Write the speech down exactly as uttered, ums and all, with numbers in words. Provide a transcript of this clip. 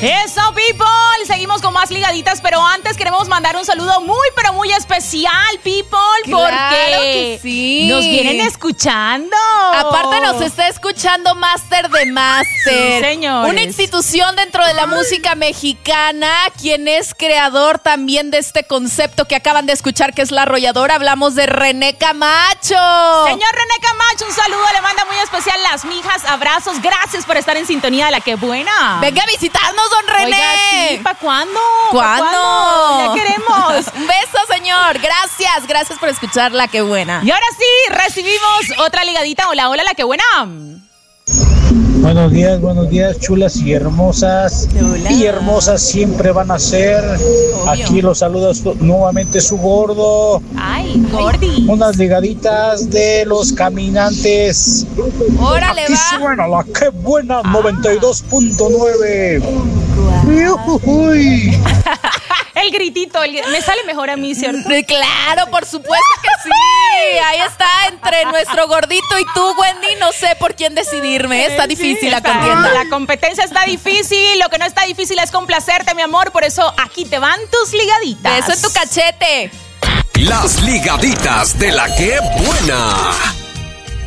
Eso, people. Seguimos con más ligaditas, pero antes queremos mandar un saludo muy, pero muy especial, people, claro porque que sí. nos vienen escuchando. Aparte nos está escuchando Master de Master. Sí, señores. Una institución dentro de la música mexicana, quien es creador también de este concepto que acaban de escuchar, que es La Arrolladora. Hablamos de René Camacho. Señor René Camacho, un saludo, le manda muy especial las mijas, abrazos, gracias por estar en sintonía de La Que Buena. Venga a visitarnos, don René. Oiga, sí, ¿para cuándo? ¿Cuándo? ¿Pa' cuándo? Ya queremos. Un beso, señor. Gracias, gracias por escuchar La Que Buena. Y ahora sí, recibimos otra ligadita. Hola, hola, La Que Buena. Buenos días, buenos días, chulas y hermosas. Hola. Y hermosas siempre van a ser. Obvio. Aquí los saluda su- nuevamente su gordo. Ay, Gordy. Unas ligaditas de los caminantes. Órale, Aquí va. suena La Que Buena noventa y dos punto nueve. Uy. El gritito, el- me sale mejor a mí, ¿cierto? Claro, por supuesto que sí. Ahí está, entre nuestro gordito y tú, Wendy. No sé por quién decidirme. Está difícil la Está- contienda. La competencia está difícil. Lo que no está difícil es complacerte, mi amor. Por eso aquí te van tus ligaditas. Beso en tu cachete. Las ligaditas de La Que Buena.